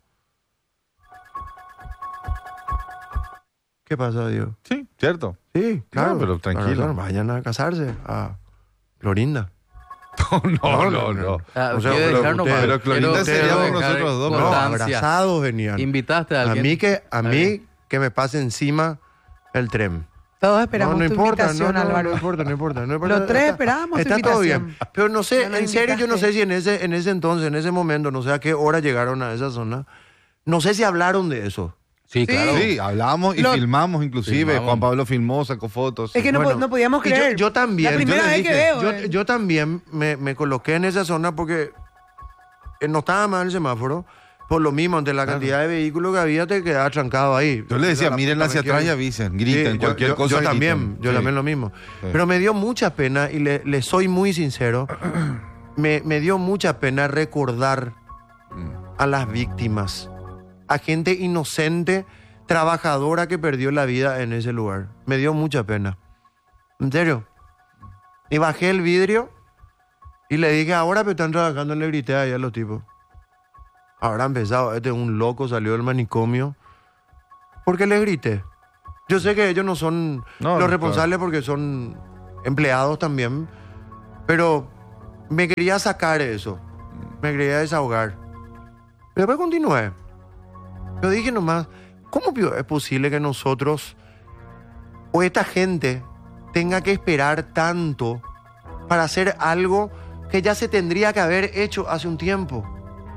¿Qué pasa, Diego? Sí, cierto. Sí, claro. No, pero tranquilo. Claro, vayan a casarse a Clorinda. No. Ah, O sea, quiero pero dejar nomás, ustedes- pero Clorinda quiero seríamos dejar nosotros dos, No, constancia. abrazados venían. ¿Invitaste a A alguien? mí que me pase encima el tren. Todos esperamos no tu importa, invitación, no Álvaro. importa. Los tres esperábamos tu Está todo invitación. bien. Pero no sé, No nos en serio, yo no invitaste. sé si en ese entonces, en ese momento, no sé a qué hora llegaron a esa zona. No sé si hablaron de eso. Sí, claro. Sí, hablamos y Lo- filmamos inclusive. Filmamos. Juan Pablo filmó, sacó fotos. Es que no, Bueno, no podíamos y yo- creer. yo también, La primera yo les vez que dije, veo. yo también me coloqué en esa zona porque no estaba mal el semáforo. Por lo mismo, ante la cantidad de vehículos que había, te quedabas trancado ahí. Yo le decía, La miren puta, hacia me atrás y quiero- avisen, griten, Sí, cualquier cosa. Yo griten. también, yo Sí. también lo mismo. Sí. Pero me dio mucha pena, y le soy muy sincero, me dio mucha pena recordar a las víctimas, a gente inocente, trabajadora que perdió la vida en ese lugar. Me dio mucha pena. En serio. Y bajé el vidrio Y le dije, ahora que están trabajando, le grité ahí a los tipos. Habrá empezado, este es un loco, salió del manicomio. ¿Por qué les grité? Yo sé que ellos no son los responsables porque son empleados también, pero me quería sacar eso, me quería desahogar. Pero después continué. Yo dije nomás, ¿cómo es posible que nosotros o esta gente tenga que esperar tanto para hacer algo que ya se tendría que haber hecho hace un tiempo?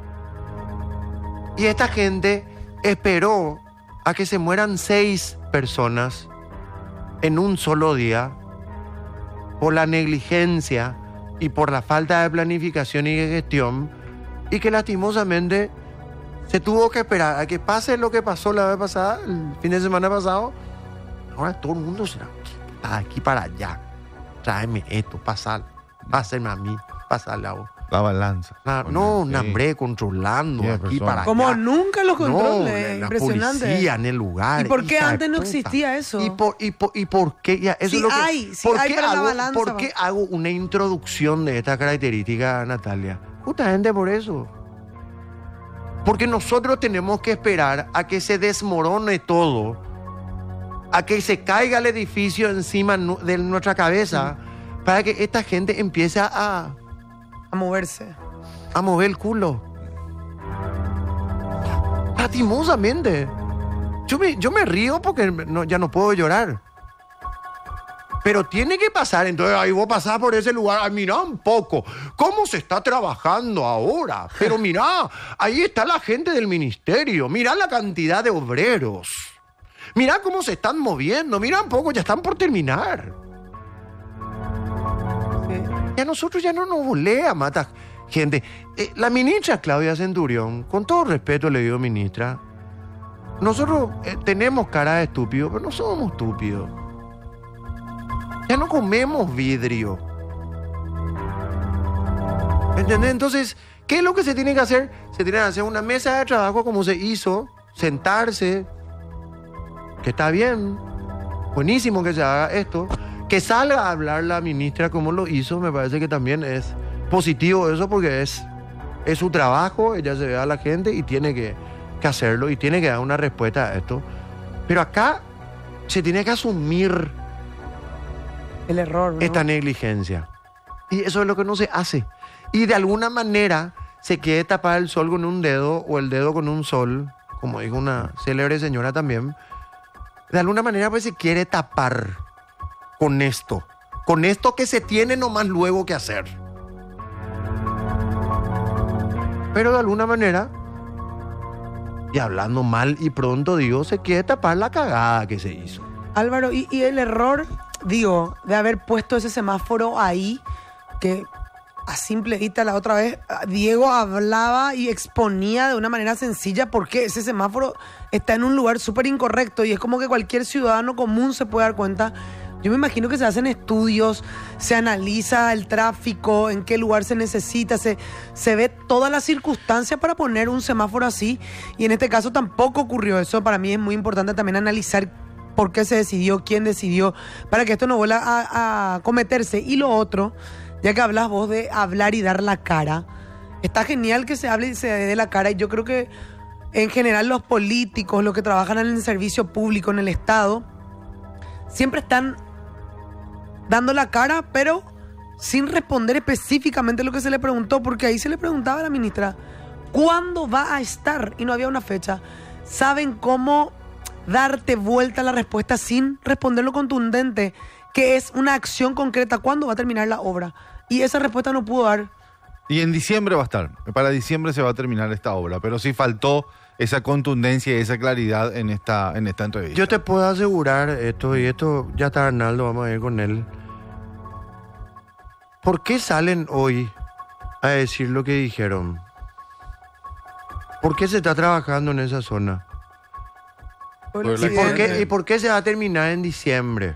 Y esta gente esperó a que se mueran 6 personas en un solo día por la negligencia y por la falta de planificación y de gestión, y que lastimosamente se tuvo que esperar a que pase lo que pasó la vez pasada, el fin de semana pasado. Ahora todo el mundo será de aquí para allá. Tráeme esto, pásame a mí, pásale a vos. La balanza. No, un hambre controlando de aquí para allá. Como nunca los controles, la impresionante. policía en el lugar. ¿Y por qué antes no existía eso? ¿Y por qué? Ya, eso Sí es lo que, hay, sí ¿por hay qué para la hago, balanza, ¿Por qué hago una introducción de esta característica, Natalia? Justamente por eso. Porque nosotros tenemos que esperar a que se desmorone todo, a que se caiga el edificio encima de nuestra cabeza, para que esta gente empiece a moverse. A mover el culo. Lastimosamente. Yo me río porque ya no puedo llorar. Pero tiene que pasar, entonces ahí vos pasás por ese lugar. Ay, mirá un poco cómo se está trabajando ahora. Pero mirá, ahí está la gente del ministerio. Mirá la cantidad de obreros. Mirá cómo se están moviendo. Mirá un poco, ya están por terminar. Y a nosotros ya no nos volea, mata gente. La ministra Claudia Centurión, con todo respeto le digo ministra, nosotros tenemos cara de estúpido, pero no somos estúpidos. Ya no comemos vidrio. ¿Entendés? Entonces, ¿qué es lo que se tiene que hacer? Se tiene que hacer una mesa de trabajo como se hizo, sentarse, que está bien, buenísimo que se haga esto, que salga a hablar la ministra como lo hizo, me parece que también es positivo eso porque es su trabajo, ella se ve a la gente y tiene que hacerlo y tiene que dar una respuesta a esto. Pero acá se tiene que asumir el error, ¿no? Esta negligencia. Y eso es lo que no se hace. Y de alguna manera se quiere tapar el sol con un dedo o el dedo con un sol, como dijo una célebre señora también. De alguna manera pues se quiere tapar con esto que se tiene nomás luego que hacer. Pero de alguna manera, y hablando mal y pronto digo, se quiere tapar la cagada que se hizo. Álvaro, y el error, digo, de haber puesto ese semáforo ahí, que a simple vista la otra vez Diego hablaba y exponía de una manera sencilla porque ese semáforo está en un lugar súper incorrecto y es como que cualquier ciudadano común se puede dar cuenta. Yo me imagino que se hacen estudios, se analiza el tráfico, en qué lugar se necesita, se ve todas las circunstancias para poner un semáforo así. Y en este caso tampoco ocurrió eso. Para mí es muy importante también analizar por qué se decidió, quién decidió, para que esto no vuelva a cometerse. Y lo otro, ya que hablas vos de hablar y dar la cara, está genial que se hable y se dé la cara. Y yo creo que en general los políticos, los que trabajan en el servicio público, en el Estado, siempre están dando la cara, pero sin responder específicamente lo que se le preguntó, porque ahí se le preguntaba a la ministra, ¿cuándo va a estar? Y no había una fecha. ¿Saben cómo darte vuelta a la respuesta sin responder lo contundente, que es una acción concreta? ¿Cuándo va a terminar la obra? Y esa respuesta no pudo dar. Y en diciembre va a estar. Para diciembre se va a terminar esta obra, pero sí faltó esa contundencia y esa claridad en esta entrevista. Yo te puedo asegurar esto, y esto ya está Arnaldo, vamos a ir con él. ¿Por qué salen hoy a decir lo que dijeron? ¿Por qué se está trabajando en esa zona? ¿Y por qué se va a terminar en diciembre?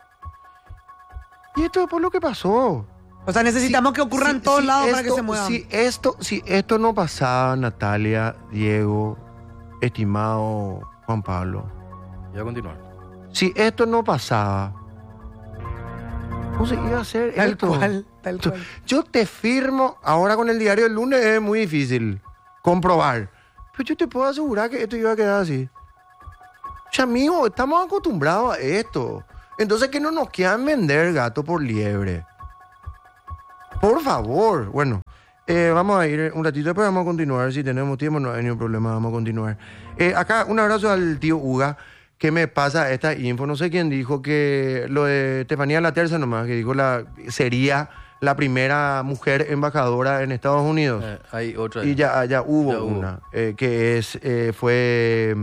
Y esto es por lo que pasó. O sea, necesitamos que ocurra en todos lados para que se muevan. Si esto no pasaba, Natalia, Diego, estimado Juan Pablo. Ya a continuar. Si esto no pasaba, ¿cómo se iba a hacer Tal esto? cual. Tal cual. Yo te firmo, ahora con el diario del lunes es muy difícil comprobar. Pero yo te puedo asegurar que esto iba a quedar así. O sea, amigo, estamos acostumbrados a esto. Entonces que no nos quieran vender gato por liebre. Por favor. Bueno, vamos a ir un ratito, después vamos a continuar. Si tenemos tiempo, no hay ningún problema, vamos a continuar. Acá, un abrazo al tío Uga, que me pasa esta info. No sé quién dijo que lo de Estefanía Laterza nomás, que dijo sería la primera mujer embajadora en Estados Unidos. Hay otra. Y ya hubo una, que fue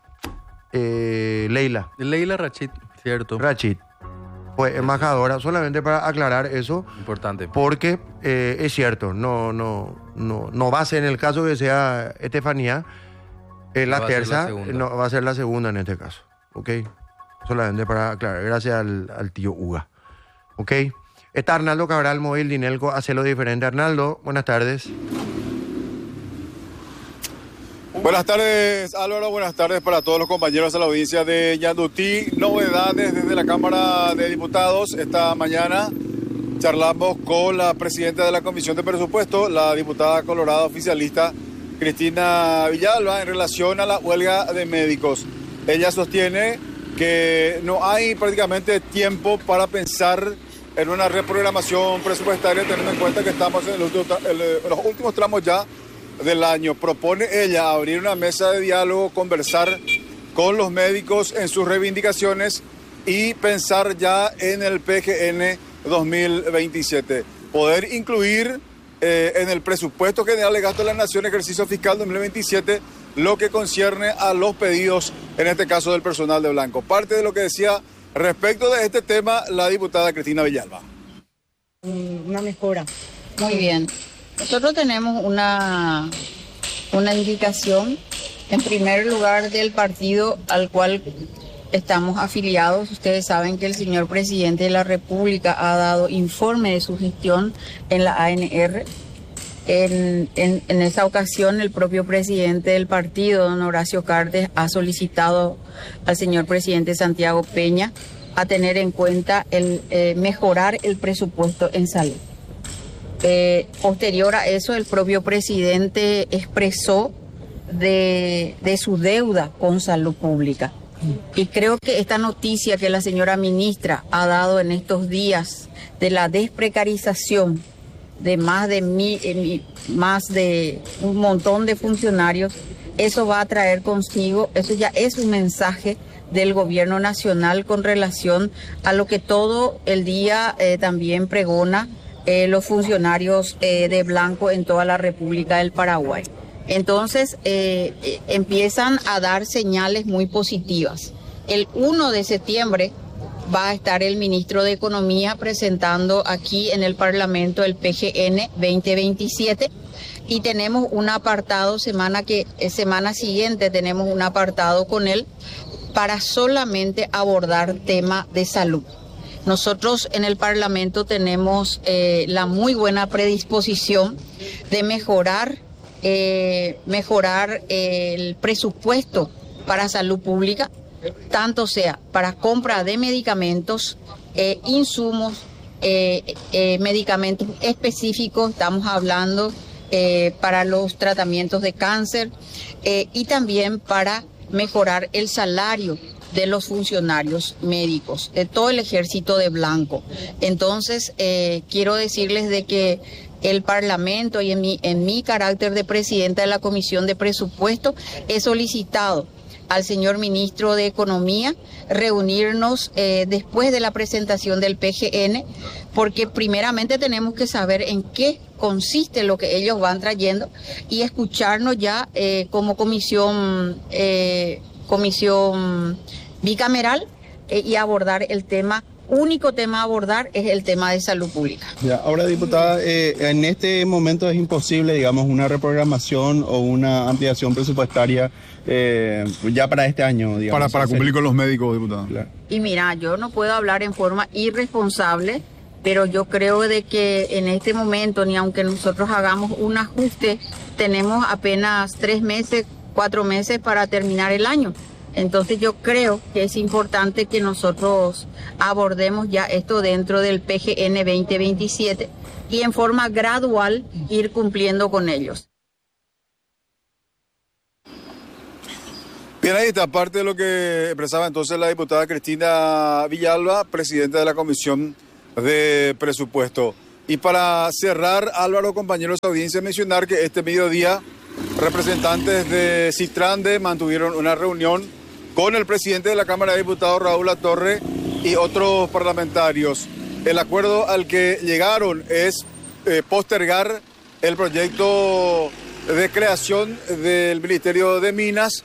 Leila. Leila Rachid, cierto. Rachid. Fue embajadora, solamente para aclarar eso. Importante. Porque es cierto, no va a ser en el caso que sea Estefanía, la tercera, no va a ser la segunda en este caso. ¿Ok? Solamente para aclarar. Gracias al tío Uga. ¿Ok? Está Arnaldo Cabral, Móvil Dinelco, Hacelo Diferente. Arnaldo, buenas tardes. Buenas tardes, Álvaro. Buenas tardes para todos los compañeros de la audiencia de Ñandutí. Novedades desde la Cámara de Diputados. Esta mañana charlamos con la presidenta de la Comisión de Presupuesto, la diputada colorada oficialista Cristina Villalba, en relación a la huelga de médicos. Ella sostiene que no hay prácticamente tiempo para pensar en una reprogramación presupuestaria, teniendo en cuenta que estamos en los últimos tramos ya del año. Propone ella abrir una mesa de diálogo, conversar con los médicos en sus reivindicaciones y pensar ya en el PGN 2027. Poder incluir en el presupuesto general de gasto de la Nación, ejercicio fiscal 2027, lo que concierne a los pedidos, en este caso del personal de Blanco. Parte de lo que decía respecto de este tema la diputada Cristina Villalba. Una mejora. Muy bien. Nosotros tenemos una indicación, en primer lugar, del partido al cual estamos afiliados. Ustedes saben que el señor presidente de la República ha dado informe de su gestión en la ANR. En esa ocasión, el propio presidente del partido, don Horacio Cartes, ha solicitado al señor presidente Santiago Peña a tener en cuenta el mejorar el presupuesto en salud. Posterior a eso, el propio presidente expresó de su deuda con salud pública. Y creo que esta noticia que la señora ministra ha dado en estos días de la desprecarización de más de un montón de funcionarios, eso va a traer consigo, eso ya es un mensaje del gobierno nacional con relación a lo que todo el día también pregona los funcionarios de Blanco en toda la República del Paraguay. Entonces empiezan a dar señales muy positivas. El 1 de septiembre va a estar el ministro de Economía presentando aquí en el Parlamento el PGN 2027 y tenemos un apartado semana siguiente tenemos un apartado con él para solamente abordar tema de salud. Nosotros en el Parlamento tenemos la muy buena predisposición de mejorar el presupuesto para salud pública, tanto sea para compra de medicamentos, insumos, medicamentos específicos, estamos hablando para los tratamientos de cáncer y también para mejorar el salario de los funcionarios médicos, de todo el ejército de Blanco. Entonces, quiero decirles de que el Parlamento y en mi carácter de presidenta de la Comisión de Presupuesto he solicitado al señor ministro de Economía reunirnos después de la presentación del PGN, porque primeramente tenemos que saber en qué consiste lo que ellos van trayendo y escucharnos ya como comisión bicameral y abordar el tema. Único tema a abordar es el tema de salud pública. Ya, ahora, diputada, en este momento es imposible, digamos, una reprogramación o una ampliación presupuestaria ya para este año, digamos. Para cumplir con los médicos, diputada. Claro. Y mira, yo no puedo hablar en forma irresponsable, pero yo creo de que en este momento, ni aunque nosotros hagamos un ajuste, tenemos apenas 3 meses, 4 meses para terminar el año. Entonces yo creo que es importante que nosotros abordemos ya esto dentro del PGN 2027 y en forma gradual ir cumpliendo con ellos. Bien, ahí está parte de lo que expresaba entonces la diputada Cristina Villalba, presidenta de la Comisión de Presupuesto. Y para cerrar, Álvaro, compañeros de audiencia, mencionar que este mediodía representantes de Citrande mantuvieron una reunión con el presidente de la Cámara de Diputados, Raúl Latorre, y otros parlamentarios. El acuerdo al que llegaron es postergar el proyecto de creación del Ministerio de Minas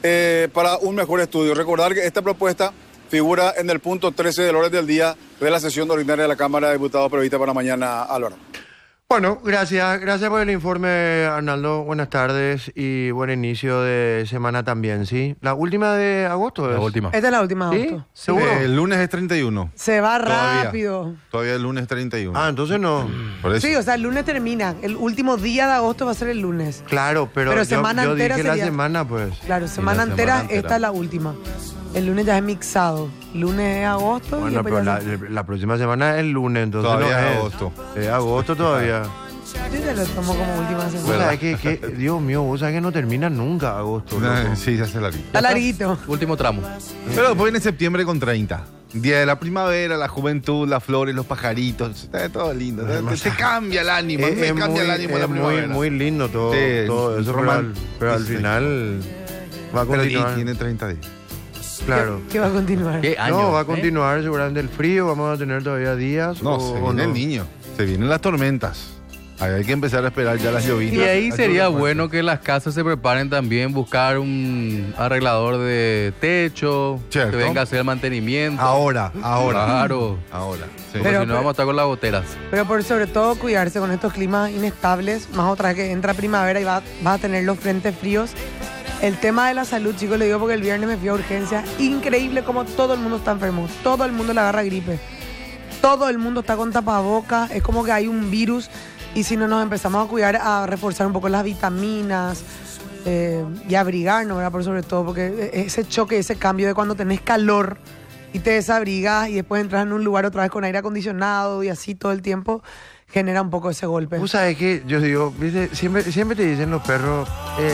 para un mejor estudio. Recordar que esta propuesta figura en el punto 13 del orden del día de la sesión ordinaria de la Cámara de Diputados prevista para mañana, Álvaro. Bueno, gracias por el informe, Arnaldo. Buenas tardes y buen inicio de semana también, ¿sí? ¿La última de agosto? La última. Esta es la última de ¿Sí? agosto. ¿Seguro? El lunes es 31. Se va Todavía. rápido. Todavía el lunes 31. Ah, entonces no. Por eso. Sí, o sea, el lunes termina. El último día de agosto va a ser el lunes. Claro, pero semana yo entera dije sería... la semana, pues. Claro, semana la entera, semana entera. esta es la última. El lunes ya es mixado. Lunes es agosto y Bueno, después pero ya la próxima semana es el lunes, entonces Todavía no es agosto. Es agosto todavía. Yo ya lo tomo como última O semana. sea, que, Dios mío, vos sabés que no termina nunca agosto, loco. Sí, ya se la vi. Está larguito. Último tramo. Pero después viene septiembre con 30. Día de la primavera, la juventud, las flores, los pajaritos. Está todo lindo. Se cambia el ánimo. A mí me cambia el ánimo en la es muy, primavera. muy lindo todo, Sí, todo eso, pero al sí. final va a Pero continuar. y tiene 30 días. Claro. ¿Qué va a continuar? ¿Qué año? No, va a continuar seguramente el frío, vamos a tener todavía días. No, o se viene el no. niño. Se vienen las tormentas. Ahí hay que empezar a esperar ya las llovinas. Y ahí Hay sería que- bueno que las casas se preparen también, buscar un arreglador de techo, Cierto. que venga a hacer el mantenimiento. Ahora. Claro. Ahora. Sí. Porque Pero- si no vamos a estar con las goteras. Pero por sobre todo cuidarse con estos climas inestables, más otra vez que entra primavera y vas a tener los frentes fríos. El tema de la salud, chicos, le digo porque el viernes me fui a urgencia. Increíble como todo el mundo está enfermo. Todo el mundo le agarra gripe. Todo el mundo está con tapabocas. Es como que hay un virus. Y si no nos empezamos a cuidar, a reforzar un poco las vitaminas y abrigarnos, ¿verdad? Por sobre todo, porque ese choque, ese cambio de cuando tenés calor y te desabrigas y después entras en un lugar otra vez con aire acondicionado y así todo el tiempo, genera un poco ese golpe. Vos sabés que yo digo, ¿viste? Siempre te dicen los perros,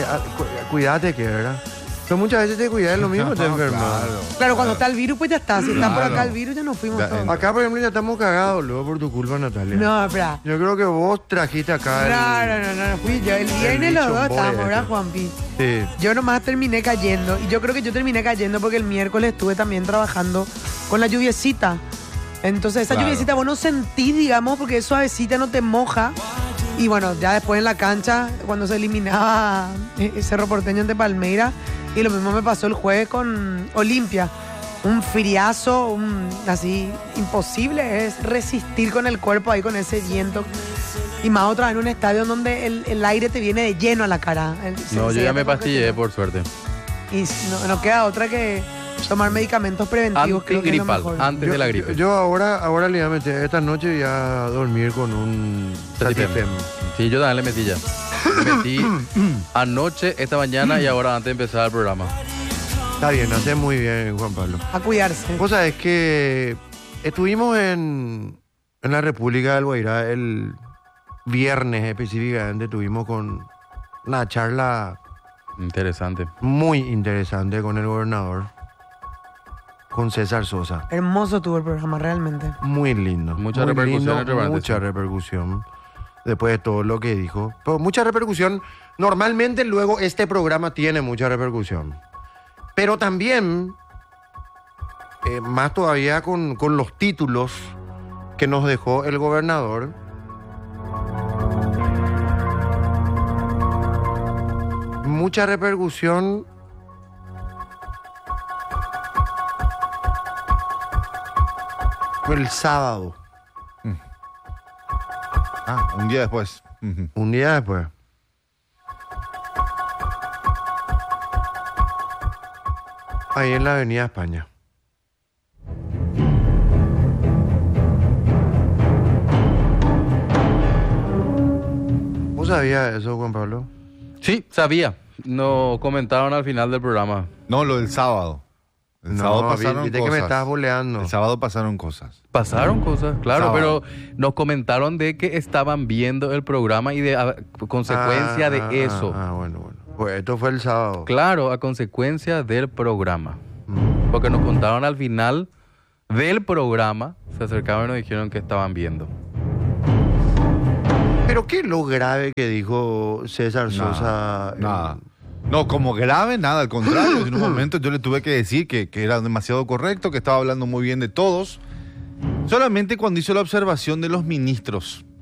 cuídate que, ¿verdad? Pero muchas veces te cuidas lo mismo, te enfermas. Claro, cuando está el virus, pues ya está. Si está por Claro. acá el virus, ya nos fuimos Ya, todos. Acá, por ejemplo, ya estamos cagados luego por tu culpa, Natalia. No, espera. Yo creo que vos trajiste acá No, fui yo. El viernes los bicho dos boy estábamos, ¿verdad, este. Juanpi? Sí. Yo nomás terminé cayendo. Y yo creo que yo terminé cayendo porque el miércoles estuve también trabajando con la lluviecita. Entonces, esa Claro. lluviecita vos no sentís, digamos, porque es suavecita, no te moja. Y bueno, ya después en la cancha, cuando se eliminaba Cerro Porteño ante Palmeira, y lo mismo me pasó el jueves con Olimpia. Un friazo, así, imposible es resistir con el cuerpo ahí, con ese viento. Y más otra vez en un estadio donde el aire te viene de lleno a la cara. No, yo ya me pastillé, por por suerte. Y no queda otra que tomar medicamentos preventivos. Creo que es lo Antigripal, mejor. antes de la gripe. Yo ahora le voy a meter, esta noche voy a dormir con un Satifem. Sí, yo también le metí ya. Le metí anoche, esta mañana y ahora antes de empezar el programa. Está bien, hace muy bien, Juan Pablo. A cuidarse. Vos sabés que estuvimos en la República del Guairá el viernes específicamente, tuvimos con una charla Interesante. muy interesante con el gobernador, con César Sosa. Hermoso tuvo el programa, realmente. Muy lindo. Mucha muy repercusión, lindo, entre paréntesis. mucha repercusión. Después de todo lo que dijo. Pero mucha repercusión. Normalmente luego este programa tiene mucha repercusión. Pero también, más todavía con los títulos que nos dejó el gobernador. Mucha repercusión. El sábado, Un día después. Ujú. un día después. Ahí en la Avenida España. ¿Vos sabías eso, Juan Pablo? Sí, sabía. nos comentaron al final del programa. No, lo del sábado. El sábado pasaron viste cosas. que me estás boleando. El sábado pasaron cosas. Pasaron cosas, claro, Sábado. pero nos comentaron de que estaban viendo el programa y de consecuencia de eso. Bueno. Pues esto fue el sábado. Claro, a consecuencia del programa. Porque nos contaron al final del programa, se acercaban y nos dijeron que estaban viendo. Pero qué es lo grave que dijo César Sosa. Nada. No, como grave, nada, al contrario. En un momento yo le tuve que decir que era demasiado correcto, que estaba hablando muy bien de todos. Solamente cuando hizo la observación de los ministros.